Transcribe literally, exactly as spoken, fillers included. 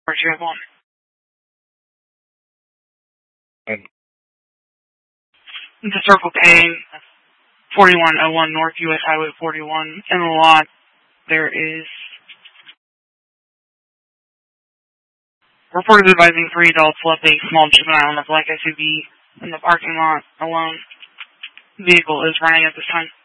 Where'd you have one? Um, The Circle K, forty-one oh one North U S Highway forty-one. In the lot, there is reported advising three adults left a small juvenile in the black S U V in the parking lot alone. The vehicle is running at this time.